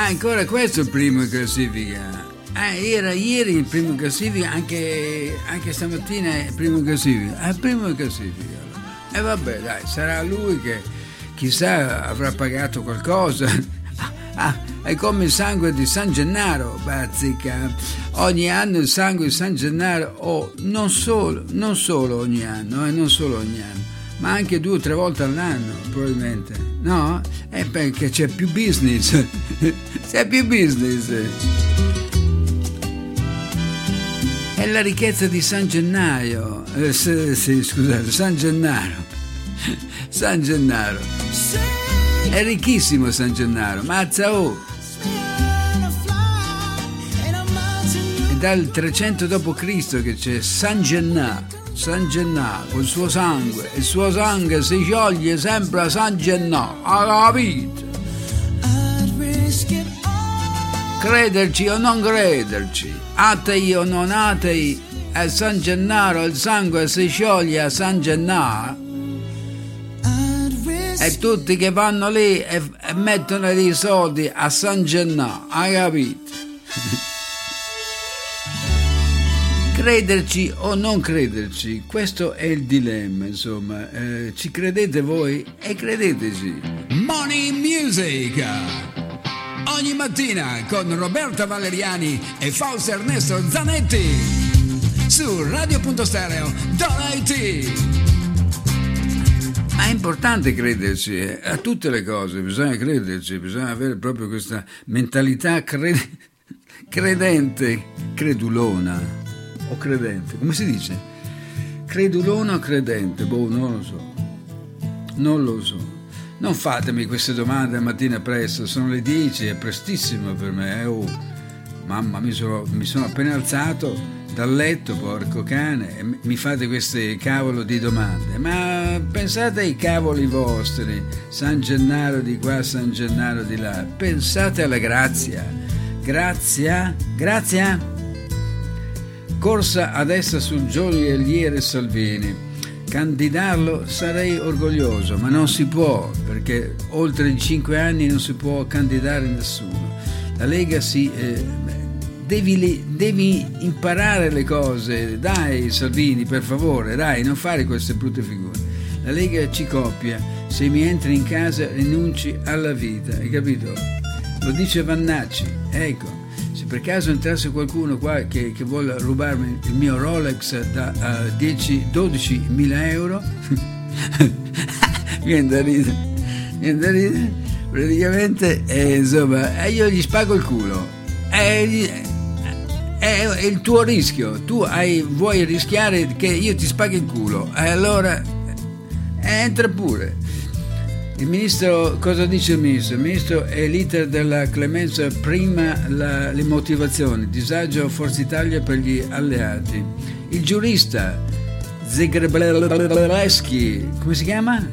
ancora questo è il primo in classifica. Era ieri il primo in classifica, anche stamattina è il primo in classifica. È il primo in classifica. E vabbè, dai, sarà lui che chissà avrà pagato qualcosa. È come il sangue di San Gennaro, bazzica. Ogni anno il sangue di San Gennaro, non solo ogni anno, non solo ogni anno, ma anche 2 o 3 volte all'anno, probabilmente. No? È perché c'è più business. C'è più business. È la ricchezza di San Gennaio. Scusate, San Gennaro. San Gennaro. È ricchissimo San Gennaro, mazza oh! È dal 300 d.C. che c'è San Gennaro con il suo sangue si scioglie sempre a San Gennaro, ha capito? Crederci o non crederci, atei o non atei, a San Gennaro il sangue si scioglie a San Gennaro. E tutti che vanno lì e mettono dei soldi a San Gennaro, hai capito? Crederci o non crederci, questo è il dilemma, insomma. Ci credete voi? E credeteci. Money Music ogni mattina con Roberta Valeriani e Fausto Ernesto Zanetti su Radio.Stereo .it. Ma è importante crederci a tutte le cose, bisogna crederci, bisogna avere proprio questa mentalità credente, credulona o credente, come si dice? Credulona o credente? Non lo so. Non fatemi queste domande la mattina presto, sono le 10, è prestissimo per me. Mamma, mi sono appena alzato dal letto, porco cane, e mi fate queste cavolo di domande. Ma pensate ai cavoli vostri, San Gennaro di qua, San Gennaro di là, pensate alla grazia. Corsa a destra sul gioielliere Salvini, candidarlo sarei orgoglioso, ma non si può, perché oltre i 5 anni non si può candidare nessuno. La Lega devi imparare le cose, dai Salvini, per favore, dai, non fare queste brutte figure. La Lega ci copia, se mi entri in casa rinunci alla vita, hai capito? Lo dice Vannacci. Ecco, se per caso entrasse qualcuno qua che vuole rubarmi il mio Rolex da 10-12 mila euro viene da ridere, praticamente insomma, io gli spago il culo. È il tuo rischio, tu vuoi rischiare che io ti spaghi il culo, allora entra pure. Il ministro, cosa dice il ministro? Il ministro è l'iter della clemenza, prima le motivazioni, disagio Forza Italia per gli alleati. Il giurista Zagrebelewski, come si chiama?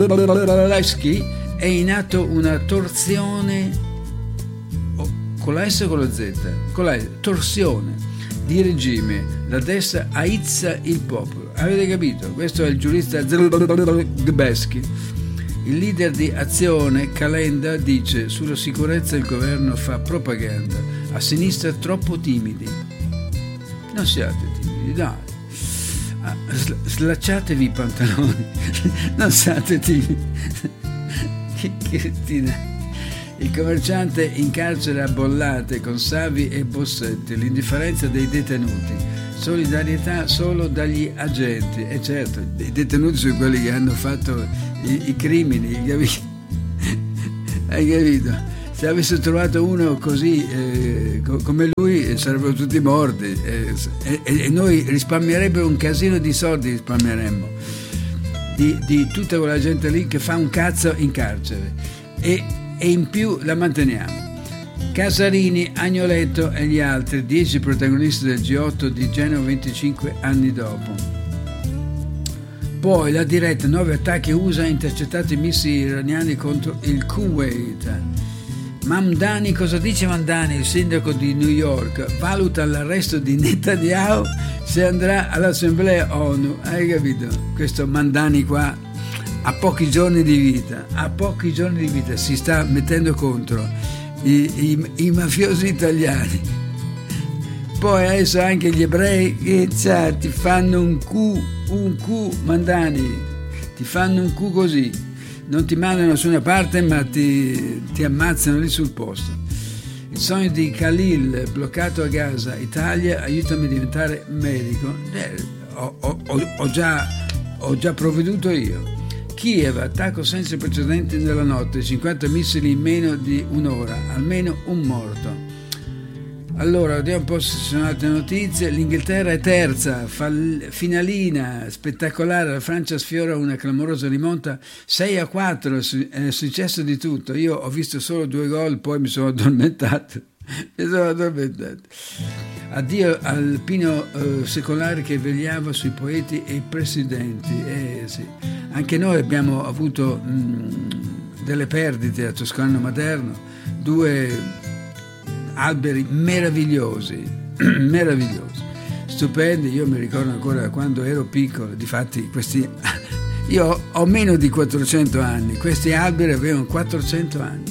È in atto una torsione, con la S o con la Z? Con la S, torsione di regime, la destra aizza il popolo. Avete capito? Questo è il giurista Zagrebelewski. Il leader di Azione, Calenda, dice: sulla sicurezza il governo fa propaganda, a sinistra troppo timidi. Non siate timidi, dai. Slacciatevi i pantaloni, non siate timidi. Che crettina. Il commerciante in carcere a bollate con Savi e Bossetti, l'indifferenza dei detenuti, solidarietà solo dagli agenti. E certo, i detenuti sono quelli che hanno fatto i crimini, hai capito? Se avesse trovato uno così come lui sarebbero tutti morti, e noi risparmierebbero un casino di soldi, risparmieremmo di tutta quella gente lì che fa un cazzo in carcere, e in più la manteniamo. Casarini, Agnoletto e gli altri 10 protagonisti del G8 di Genova 25 anni dopo. Poi la diretta, 9 attacchi USA intercettati i missili iraniani contro il Kuwait. Mamdani, cosa dice Mamdani, il sindaco di New York? Valuta l'arresto di Netanyahu se andrà all'assemblea ONU. Hai capito? Questo Mamdani qua a pochi giorni di vita si sta mettendo contro i mafiosi italiani. Poi adesso anche gli ebrei che ti fanno un Q, Mandani, ti fanno un Q così, non ti mandano da nessuna parte ma ti ammazzano lì sul posto. Il sogno di Khalil bloccato a Gaza, Italia, aiutami a diventare medico. Ho già provveduto io. Kiev, attacco senza precedenti nella notte, 50 missili in meno di un'ora, almeno un morto. Allora, vediamo un po' se ci sono altre notizie. L'Inghilterra è terza, finalina, spettacolare, la Francia sfiora una clamorosa rimonta 6-4, è successo di tutto. Io ho visto solo 2 gol, poi mi sono addormentato. Addio al pino secolare che vegliava sui poeti e i presidenti. Sì. Anche noi abbiamo avuto delle perdite a Toscano Maderno, 2 alberi meravigliosi, stupendi. Io mi ricordo ancora quando ero piccolo, difatti io ho meno di 400 anni, questi alberi avevano 400 anni.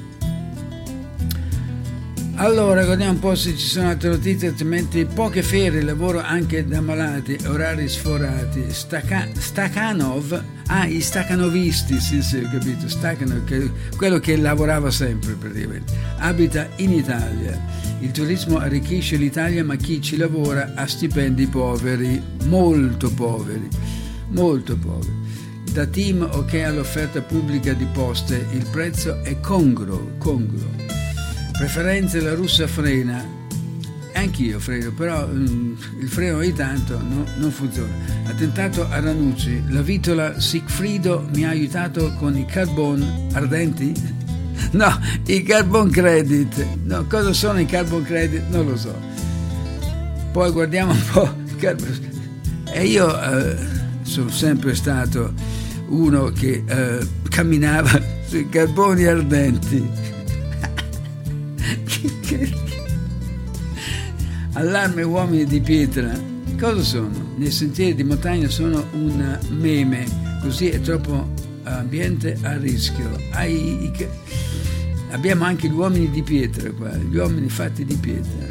Allora, guardiamo un po' se ci sono altre notizie, altrimenti poche ferie, lavoro anche da malati, orari sforati. Stakhanov, i staccanovisti, sì, ho capito, Stakhanov, quello che lavorava sempre praticamente, abita in Italia. Il turismo arricchisce l'Italia, ma chi ci lavora ha stipendi poveri, molto poveri. Da team ok all'offerta pubblica di poste, il prezzo è congruo. Preferenze, la russa frena, anch'io freno, però il freno ogni tanto non funziona. Attentato a Ranucci, la vitola Sigfrido mi ha aiutato con i carbon ardenti? No, i carbon credit. No, cosa sono i carbon credit? Non lo so. Poi guardiamo un po'. E io sono sempre stato uno che camminava sui carboni ardenti. Allarme uomini di pietra, cosa sono? Nei sentieri di montagna sono un meme, così è troppo ambiente a rischio. Abbiamo anche gli uomini di pietra qua, gli uomini fatti di pietra.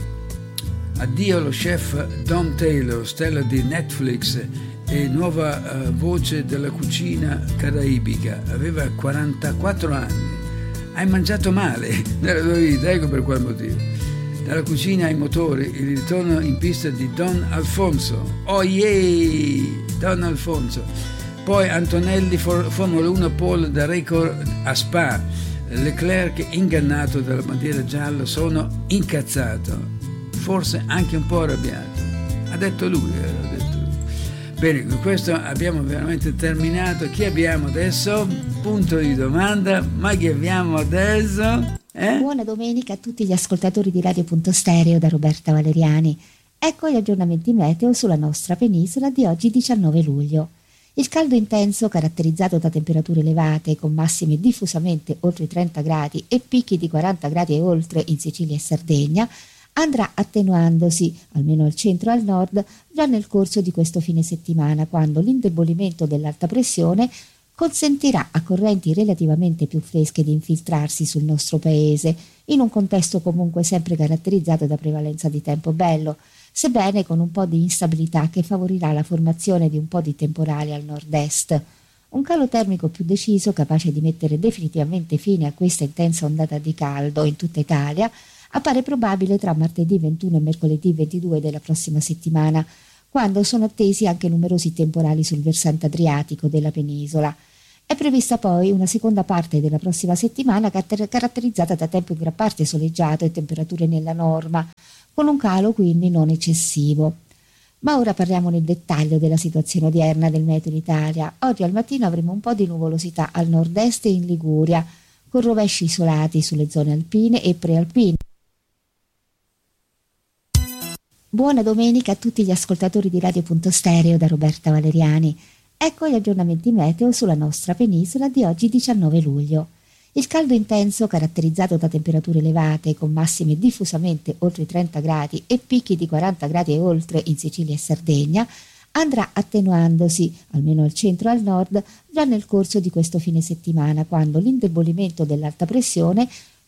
Addio lo chef Don Taylor, stella di Netflix e nuova voce della cucina caraibica, aveva 44 anni. Hai mangiato male nella tua vita, ecco per qual motivo. Dalla cucina ai motori, il ritorno in pista di Don Alfonso. Oh yeah! Don Alfonso. Poi Antonelli, Formula 1 pole da record a Spa. Leclerc ingannato dalla bandiera gialla, sono incazzato. Forse anche un po' arrabbiato. Ha detto lui. Bene, con questo abbiamo veramente terminato. Chi abbiamo adesso? Punto di domanda. Ma chi abbiamo adesso? Buona domenica a tutti gli ascoltatori di Radio.Stereo da Roberta Valeriani. Ecco gli aggiornamenti meteo sulla nostra penisola di oggi 19 luglio. Il caldo intenso, caratterizzato da temperature elevate con massime diffusamente oltre i 30 gradi e picchi di 40 gradi e oltre in Sicilia e Sardegna, andrà attenuandosi, almeno al centro e al nord, già nel corso di questo fine settimana, quando l'indebolimento dell'alta pressione consentirà a correnti relativamente più fresche di infiltrarsi sul nostro paese, in un contesto comunque sempre caratterizzato da prevalenza di tempo bello, sebbene con un po' di instabilità che favorirà la formazione di un po' di temporali al nord-est. Un calo termico più deciso, capace di mettere definitivamente fine a questa intensa ondata di caldo in tutta Italia, appare probabile tra martedì 21 e mercoledì 22 della prossima settimana, quando sono attesi anche numerosi temporali sul versante adriatico della penisola. È prevista poi una seconda parte della prossima settimana caratterizzata da tempo in gran parte soleggiato e temperature nella norma, con un calo quindi non eccessivo. Ma ora parliamo nel dettaglio della situazione odierna del meteo in Italia. Oggi al mattino avremo un po' di nuvolosità al nord-est e in Liguria, con rovesci isolati sulle zone alpine e prealpine. Buona domenica a tutti gli ascoltatori di Radio.Stereo da Roberta Valeriani. Ecco gli aggiornamenti meteo sulla nostra penisola di oggi 19 luglio. Il caldo intenso, caratterizzato da temperature elevate con massime diffusamente oltre i 30 gradi e picchi di 40 gradi e oltre in Sicilia e Sardegna, andrà attenuandosi, almeno al centro e al nord, già nel corso di questo fine settimana, quando l'indebolimento dell'alta pressione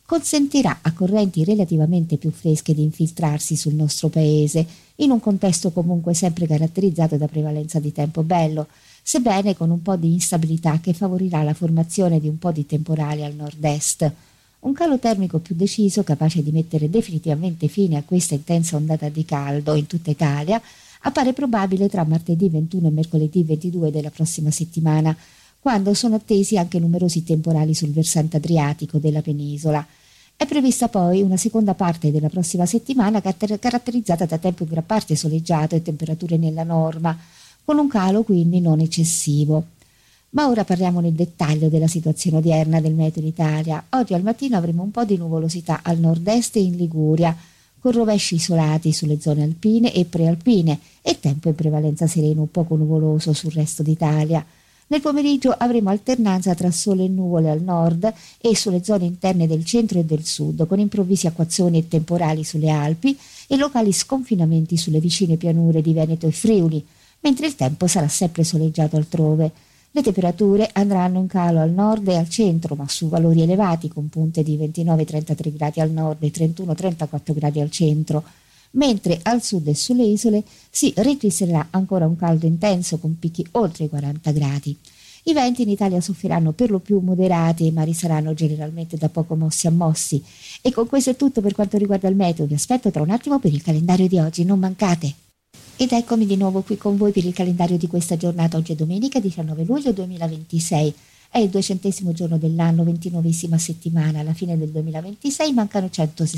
consentirà a correnti relativamente più fresche di infiltrarsi sul nostro paese, in un contesto comunque sempre caratterizzato da prevalenza di tempo bello, sebbene con un po' di instabilità che favorirà la formazione di un po' di temporali al nord-est. Un calo termico più deciso, capace di mettere definitivamente fine a questa intensa ondata di caldo in tutta Italia, appare probabile tra martedì 21 e mercoledì 22 della prossima settimana, quando sono attesi anche numerosi temporali sul versante adriatico della penisola. È prevista poi una seconda parte della prossima settimana caratterizzata da tempo in gran parte soleggiato e temperature nella norma, con un calo quindi non eccessivo. Ma ora parliamo nel dettaglio della situazione odierna del meteo in Italia. Oggi al mattino avremo un po' di nuvolosità al nord-est e in Liguria, con rovesci isolati sulle zone alpine e prealpine e tempo in prevalenza sereno un poco nuvoloso sul resto d'Italia. Nel pomeriggio avremo alternanza tra sole e nuvole al nord e sulle zone interne del centro e del sud, con improvvisi acquazzoni e temporali sulle Alpi e locali sconfinamenti sulle vicine pianure di Veneto e Friuli, mentre il tempo sarà sempre soleggiato altrove. Le temperature andranno in calo al nord e al centro, ma su valori elevati, con punte di 29-33 gradi al nord e 31-34 gradi al centro, mentre al sud e sulle isole si registrerà ancora un caldo intenso con picchi oltre i 40 gradi. I venti in Italia soffriranno per lo più moderati e i mari saranno generalmente da poco mossi a mossi. E con questo è tutto per quanto riguarda il meteo. Vi aspetto tra un attimo per il calendario di oggi, non mancate! Ed eccomi di nuovo qui con voi per il calendario di questa giornata. Oggi è domenica 19 luglio 2026, è il 200° giorno dell'anno, 29esima settimana. Alla fine del 2026 mancano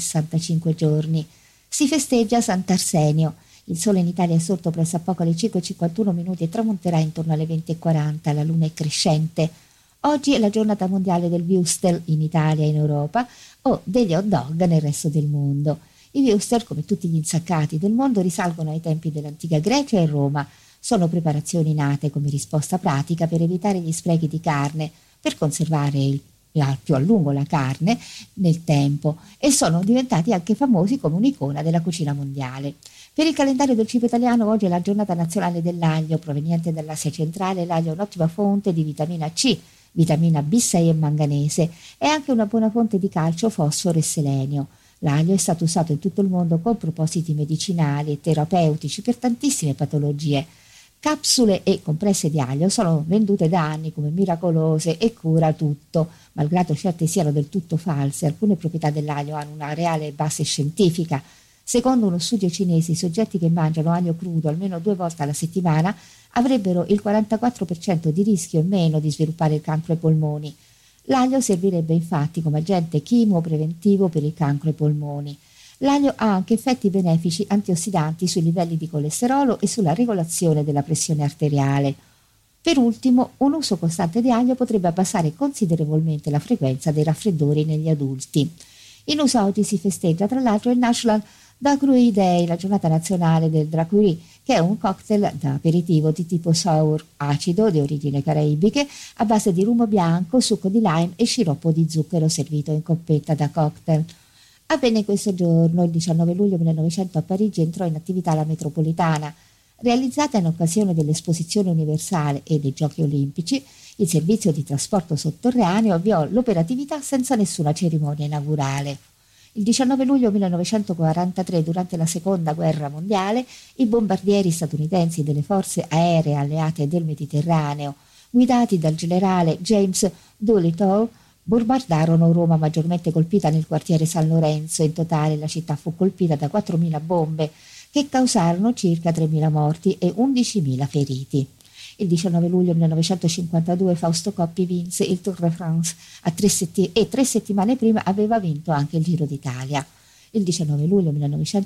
165 giorni. Si festeggia Sant'Arsenio. Il sole in Italia è sorto pressappoco alle 5:51 e tramonterà intorno alle 20:40. La luna è crescente. Oggi è la giornata mondiale del Würstel in Italia e in Europa, o degli hot dog nel resto del mondo. I Würstel, come tutti gli insaccati del mondo, risalgono ai tempi dell'antica Grecia e Roma. Sono preparazioni nate come risposta pratica per evitare gli sprechi di carne, per conservare più a lungo la carne nel tempo, e sono diventati anche famosi come un'icona della cucina mondiale. Per il calendario del cibo italiano oggi è la giornata nazionale dell'aglio. Proveniente dall'Asia centrale, l'aglio è un'ottima fonte di vitamina C, vitamina B6 e manganese. È anche una buona fonte di calcio, fosforo e selenio. L'aglio è stato usato in tutto il mondo con propositi medicinali e terapeutici per tantissime patologie. Capsule e compresse di aglio sono vendute da anni come miracolose e cura tutto, malgrado certe siano del tutto false. Alcune proprietà dell'aglio hanno una reale base scientifica. Secondo uno studio cinese, i soggetti che mangiano aglio crudo almeno 2 volte alla settimana avrebbero il 44% di rischio in meno di sviluppare il cancro ai polmoni. L'aglio servirebbe infatti come agente chimio-preventivo per il cancro ai polmoni. L'aglio ha anche effetti benefici antiossidanti sui livelli di colesterolo e sulla regolazione della pressione arteriale. Per ultimo, un uso costante di aglio potrebbe abbassare considerevolmente la frequenza dei raffreddori negli adulti. In USA oggi si festeggia tra l'altro il National Daiquiri Day, la giornata nazionale del daiquiri, che è un cocktail da aperitivo di tipo sour, acido, di origini caraibiche, a base di rum bianco, succo di lime e sciroppo di zucchero, servito in coppetta da cocktail. Avvenne questo giorno, il 19 luglio 1900, a Parigi entrò in attività la metropolitana. Realizzata in occasione dell'Esposizione Universale e dei Giochi Olimpici, il servizio di trasporto sotterraneo avviò l'operatività senza nessuna cerimonia inaugurale. Il 19 luglio 1943, durante la Seconda Guerra Mondiale, i bombardieri statunitensi delle forze aeree alleate del Mediterraneo, guidati dal generale James Doolittle, bombardarono Roma, maggiormente colpita nel quartiere San Lorenzo. In totale la città fu colpita da 4.000 bombe, che causarono circa 3.000 morti e 11.000 feriti. Il 19 luglio 1952 Fausto Coppi vinse il Tour de France e 3 settimane prima aveva vinto anche il Giro d'Italia. Il 19 luglio 1900